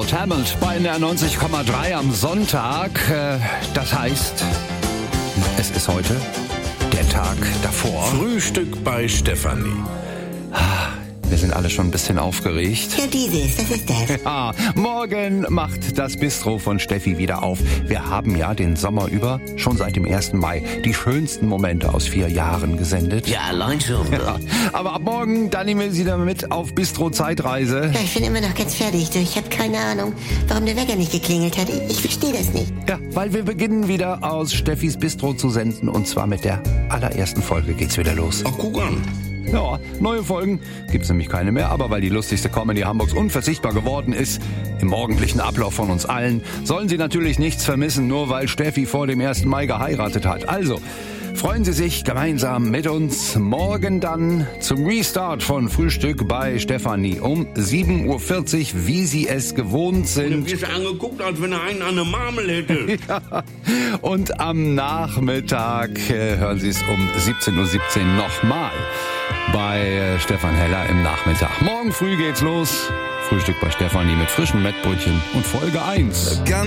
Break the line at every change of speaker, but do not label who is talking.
Donald Hammond bei der 90,3 am Sonntag. Das heißt, es ist heute der Tag davor.
Frühstück bei Stefanie.
Wir sind alle schon ein bisschen aufgeregt.
Ja, das ist das.
Ja, morgen macht das Bistro von Steffi wieder auf. Wir haben ja den Sommer über, schon seit dem 1. Mai, die schönsten Momente aus 4 Jahren gesendet.
Ja, allein schon.
Ja, aber ab morgen, dann nehmen wir Sie da mit auf Bistro-Zeitreise.
Ja, ich bin immer noch ganz fertig. Ich habe keine Ahnung, warum der Wecker nicht geklingelt hat. Ich verstehe das nicht.
Ja, weil wir beginnen wieder aus Steffis Bistro zu senden. Und zwar mit der allerersten Folge geht's wieder los.
Ach, guck an.
Ja, neue Folgen gibt's nämlich keine mehr, aber weil die lustigste Comedy Hamburgs unverzichtbar geworden ist, im morgendlichen Ablauf von uns allen, sollen Sie natürlich nichts vermissen, nur weil Steffi vor dem 1. Mai geheiratet hat. Also, freuen Sie sich gemeinsam mit uns morgen dann zum Restart von Frühstück bei Stefanie um 7.40 Uhr, wie Sie es gewohnt sind.
Du bist angeguckt, als wenn er einen an der Marmel hätte.
Ja. Und am Nachmittag hören Sie es um 17.17 Uhr nochmal bei Stefan Heller im Nachmittag. Morgen früh geht's los. Frühstück bei Stefanie mit frischen Mettbrötchen und Folge 1.